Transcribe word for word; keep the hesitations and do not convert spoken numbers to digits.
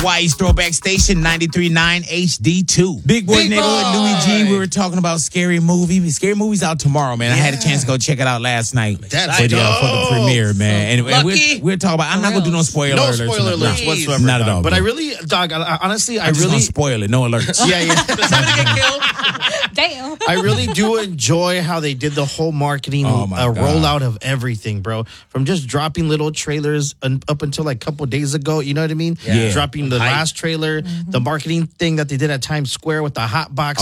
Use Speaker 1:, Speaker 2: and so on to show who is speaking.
Speaker 1: Hawaii's throwback station, ninety-three point nine H D two. Big Boy
Speaker 2: Big
Speaker 1: Neighborhood,
Speaker 2: Boy.
Speaker 1: Louis G. We were talking about Scary Movie. Scary Movie's out tomorrow, man. I had a chance to go check it out last night.
Speaker 3: That's
Speaker 1: for, the, uh, for the
Speaker 3: dope.
Speaker 1: premiere, man. And, and
Speaker 2: Lucky.
Speaker 1: we're, we're talking about, I'm not going to do no spoiler
Speaker 3: No
Speaker 1: alerts.
Speaker 3: spoiler
Speaker 1: or
Speaker 3: alerts
Speaker 1: nothing.
Speaker 3: whatsoever.
Speaker 1: Not at
Speaker 3: dog.
Speaker 1: all.
Speaker 3: But
Speaker 1: bro.
Speaker 3: I really, dog, I, I, honestly, I
Speaker 1: I'm just
Speaker 3: really.
Speaker 1: going to spoil it. No alerts.
Speaker 3: Yeah, yeah.
Speaker 2: Somebody get killed.
Speaker 4: Damn.
Speaker 3: I really do enjoy how they did the whole marketing
Speaker 1: Oh, my
Speaker 3: uh,
Speaker 1: God.
Speaker 3: rollout of everything, bro. From just dropping little trailers un- up until like a couple days ago, you know what I mean?
Speaker 1: Yeah.
Speaker 3: Dropping the last trailer, the marketing thing that they did at Times Square with the hot box